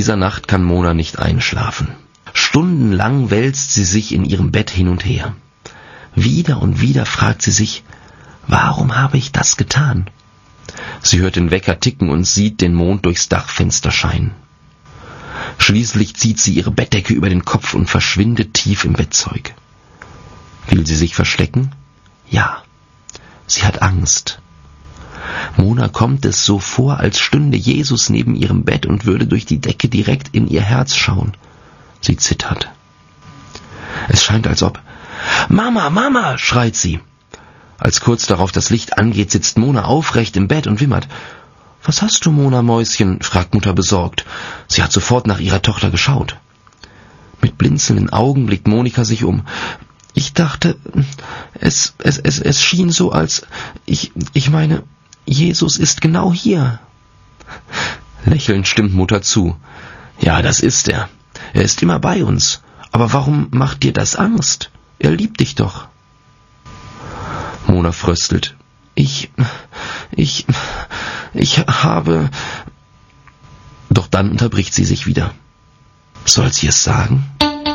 dieser Nacht kann Mona nicht einschlafen. Stundenlang wälzt sie sich in ihrem Bett hin und her. Wieder und wieder fragt sie sich, warum habe ich das getan? Sie hört den Wecker ticken und sieht den Mond durchs Dachfenster scheinen. Schließlich zieht sie ihre Bettdecke über den Kopf und verschwindet tief im Bettzeug. Will sie sich verstecken? Ja, sie hat Angst. Mona kommt es so vor, als stünde Jesus neben ihrem Bett und würde durch die Decke direkt in ihr Herz schauen. Sie zittert. Es scheint, als ob... »Mama, Mama«, schreit sie. Als kurz darauf das Licht angeht, sitzt Mona aufrecht im Bett und wimmert. »Was hast du, Mona, Mäuschen?« fragt Mutter besorgt. Sie hat sofort nach ihrer Tochter geschaut. Mit blinzelnden Augen blickt Monika sich um. »Ich dachte, es schien so, als... Ich meine, Jesus ist genau hier.« Lächelnd stimmt Mutter zu. »Ja, das ist er. Er ist immer bei uns. Aber warum macht dir das Angst? Er liebt dich doch.« Mona fröstelt. Ich habe... Doch dann unterbricht sie sich wieder. Soll sie es sagen?